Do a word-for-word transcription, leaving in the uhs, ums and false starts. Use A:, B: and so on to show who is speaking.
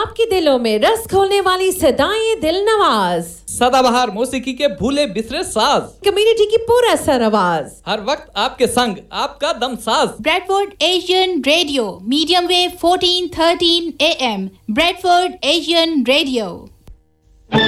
A: आपके दिलों में रस घोलने वाली सदाएं दिल नवाज,
B: सदाबहार मौसीकी के भूले बिसरे साज,
A: कम्युनिटी की पूरा सर आवाज,
B: हर वक्त आपके संग आपका दम साज।
C: Bradford Asian radio, medium wave fourteen thirteen A M, Bradford Asian radio.